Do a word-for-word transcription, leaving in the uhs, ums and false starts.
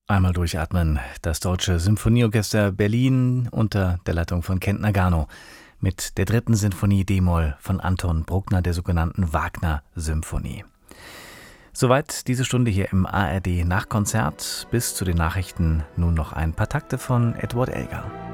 Einmal durchatmen. Das Deutsche Symphonieorchester Berlin unter der Leitung von Kent Nagano mit der dritten Sinfonie d-Moll von Anton Bruckner, der sogenannten Wagner-Symphonie. Soweit diese Stunde hier im A R D Nachkonzert. Bis zu den Nachrichten nun noch ein paar Takte von Edward Elgar.